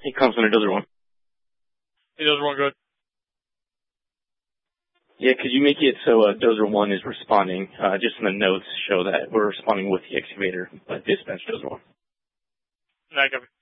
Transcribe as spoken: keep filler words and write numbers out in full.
He comes under Dozer one. Hey, Dozer one, good. Yeah, could you make it so uh, Dozer one is responding? Uh, just in the notes show that we're responding with the excavator, but dispatch Dozer one. Nah, copy.